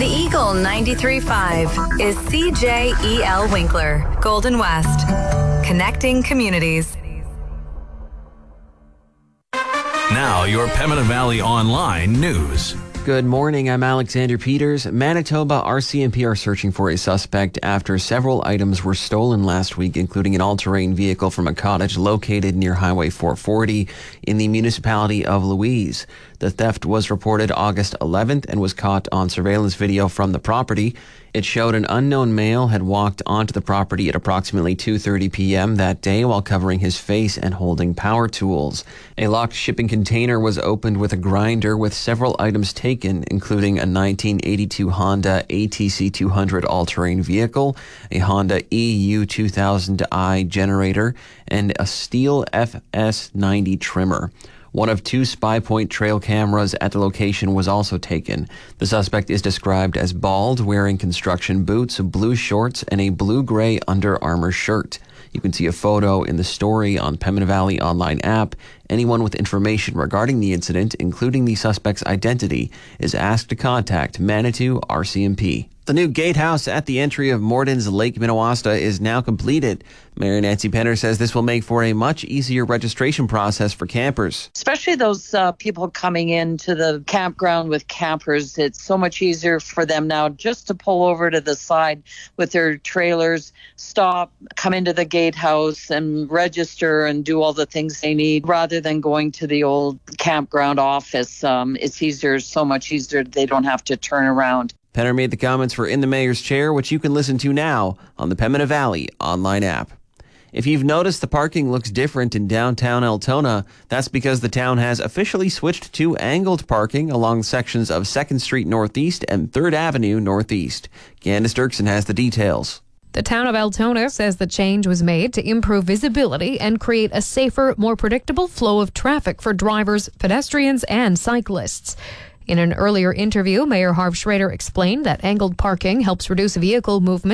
The Eagle 93.5 is CJEL Winkler, Golden West. Connecting communities. Now, your Pembina Valley Online news. Good morning, I'm Alexander Peters. Manitoba RCMP are searching for a suspect after several items were stolen last week, including an all-terrain vehicle from a cottage located near Highway 440 in the municipality of Louise. The theft was reported August 11th and was caught on surveillance video from the property. It showed an unknown male had walked onto the property at approximately 2:30 p.m. that day while covering his face and holding power tools. A locked shipping container was opened with a grinder with several items taken, including a 1982 Honda ATC 200 all-terrain vehicle, a Honda EU 2000i generator, and a Stihl FS90 trimmer. One of two Spy Point trail cameras at the location was also taken. The suspect is described as bald, wearing construction boots, blue shorts, and a blue-gray Under Armour shirt. You can see a photo in the story on Pembina Valley Online app. Anyone with information regarding the incident, including the suspect's identity, is asked to contact Manitou RCMP. The new gatehouse at the entry of Morden's Lake Minnewaska is now completed. Mayor Nancy Penner says this will make for a much easier registration process for campers. Especially those people coming into the campground with campers. It's so much easier for them now just to pull over to the side with their trailers, stop, come into the gatehouse and register and do all the things they need rather than going to the old campground office. It's easier, so much easier. They don't have to turn around. Penner made the comments for In the Mayor's Chair, which you can listen to now on the Pembina Valley Online app. If you've noticed the parking looks different in downtown Altona, that's because the town has officially switched to angled parking along sections of 2nd Street Northeast and 3rd Avenue Northeast. Candice Dirksen has the details. The town of Altona says the change was made to improve visibility and create a safer, more predictable flow of traffic for drivers, pedestrians, and cyclists. In an earlier interview, Mayor Harv Schrader explained that angled parking helps reduce vehicle movement